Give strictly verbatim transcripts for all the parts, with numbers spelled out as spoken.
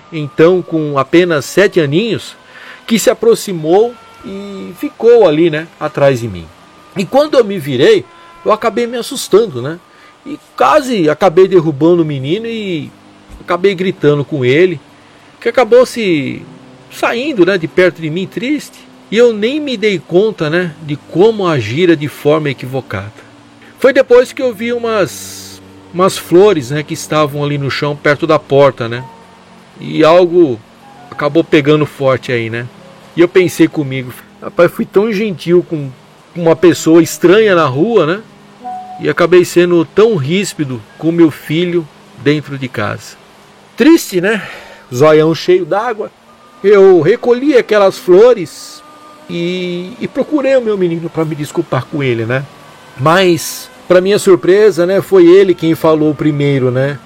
então com apenas sete aninhos, que se aproximou e ficou ali, né, atrás de mim. E quando eu me virei, eu acabei me assustando, né? E quase acabei derrubando o menino e acabei gritando com ele, que acabou se saindo, né, de perto de mim triste. E eu nem me dei conta, né, de como agira de forma equivocada. Foi depois que eu vi umas, umas flores, né, que estavam ali no chão perto da porta, né? E algo acabou pegando forte aí, né? E eu pensei comigo, rapaz, fui tão gentil com uma pessoa estranha na rua, né? E acabei sendo tão ríspido com meu filho dentro de casa. Triste, né? Zoião cheio d'água. Eu recolhi aquelas flores e, e procurei o meu menino para me desculpar com ele, né? Mas, para minha surpresa, né, foi ele quem falou primeiro, né?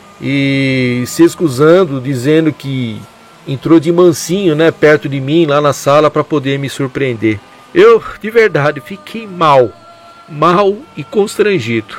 E se excusando, dizendo que entrou de mansinho, né, perto de mim, lá na sala, para poder me surpreender. Eu, de verdade, fiquei mal, mal e constrangido.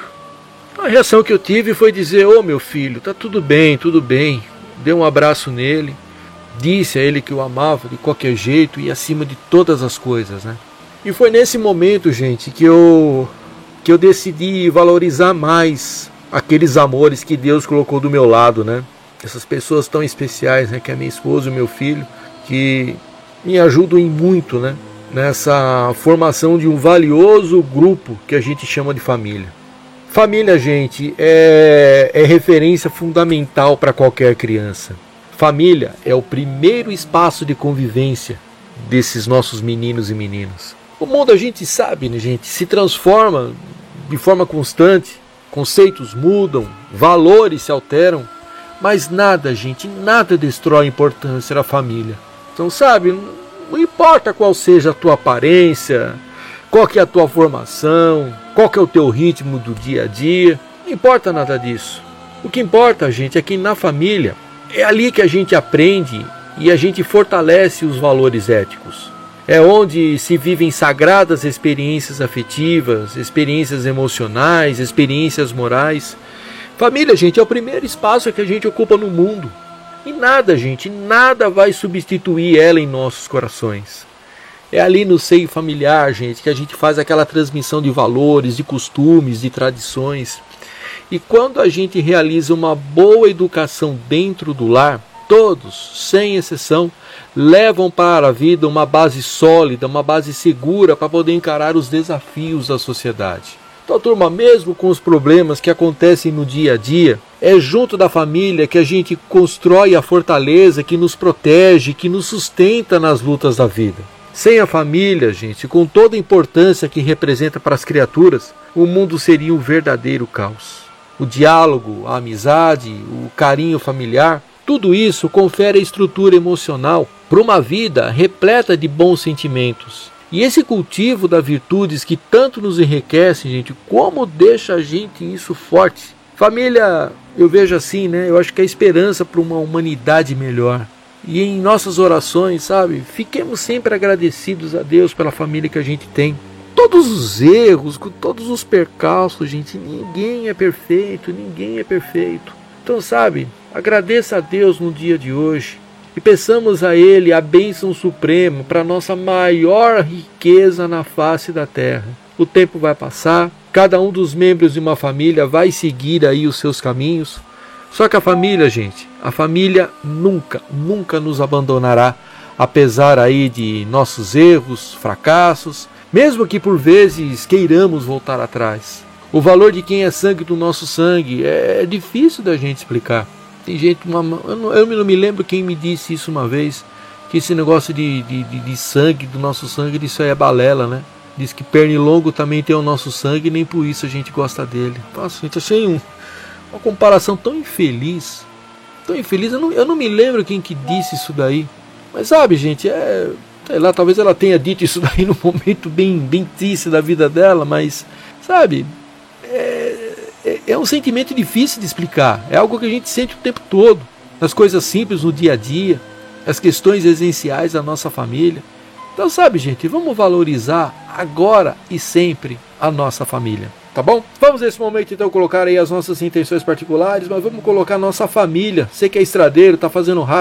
A reação que eu tive foi dizer, ô meu filho, tá tudo bem, tudo bem. Dei um abraço nele, disse a ele que o amava de qualquer jeito e acima de todas as coisas, né? E foi nesse momento, gente, que eu, que eu decidi valorizar mais aqueles amores que Deus colocou do meu lado, né? Essas pessoas tão especiais, né, que é minha esposa e meu filho, que me ajudam em muito, né, nessa formação de um valioso grupo que a gente chama de família. Família, gente, é, é referência fundamental para qualquer criança. Família é o primeiro espaço de convivência desses nossos meninos e meninas. O mundo, a gente sabe, né, gente, se transforma de forma constante, conceitos mudam, valores se alteram, mas nada, gente, nada destrói a importância da família. Então, sabe, não importa qual seja a tua aparência, qual que é a tua formação, qual que é o teu ritmo do dia a dia, não importa nada disso. O que importa, gente, é que na família é ali que a gente aprende e a gente fortalece os valores éticos. É onde se vivem sagradas experiências afetivas, experiências emocionais, experiências morais. Família, gente, é o primeiro espaço que a gente ocupa no mundo. E nada, gente, nada vai substituir ela em nossos corações. É ali no seio familiar, gente, que a gente faz aquela transmissão de valores, de costumes, de tradições. E quando a gente realiza uma boa educação dentro do lar, todos, sem exceção, levam para a vida uma base sólida, uma base segura para poder encarar os desafios da sociedade. Então, turma, mesmo com os problemas que acontecem no dia a dia, é junto da família que a gente constrói a fortaleza que nos protege, que nos sustenta nas lutas da vida. Sem a família, gente, com toda a importância que representa para as criaturas, o mundo seria um verdadeiro caos. O diálogo, a amizade, o carinho familiar, tudo isso confere a estrutura emocional para uma vida repleta de bons sentimentos. E esse cultivo das virtudes que tanto nos enriquece, gente, como deixa a gente isso forte. Família, eu vejo assim, né? Eu acho que é a esperança para uma humanidade melhor. E em nossas orações, sabe? Fiquemos sempre agradecidos a Deus pela família que a gente tem. Todos os erros, com todos os percalços, gente, ninguém é perfeito, ninguém é perfeito. Então, sabe? Agradeça a Deus no dia de hoje. E peçamos a Ele a bênção suprema para a nossa maior riqueza na face da terra. O tempo vai passar, cada um dos membros de uma família vai seguir aí os seus caminhos. Só que a família, gente, a família nunca, nunca nos abandonará, apesar aí de nossos erros, fracassos, mesmo que por vezes queiramos voltar atrás. O valor de quem é sangue do nosso sangue é difícil da gente explicar. Tem gente, uma, eu, não, eu não me lembro quem me disse isso uma vez, que esse negócio de, de, de, de sangue, do nosso sangue, isso aí é balela, né? Diz que pernilongo também tem o nosso sangue e nem por isso a gente gosta dele. Nossa, gente, achei um, uma comparação tão infeliz, tão infeliz, eu não, eu não me lembro quem que disse isso daí. Mas sabe, gente, é, sei lá, talvez ela tenha dito isso daí num momento bem, bem triste da vida dela, mas, sabe, é... É um sentimento difícil de explicar, é algo que a gente sente o tempo todo, nas coisas simples, no dia a dia, as questões essenciais da nossa família. Então, sabe, gente, vamos valorizar agora e sempre a nossa família, tá bom? Vamos nesse momento então colocar aí as nossas intenções particulares, mas vamos colocar a nossa família. Você que é estradeiro, está fazendo rádio,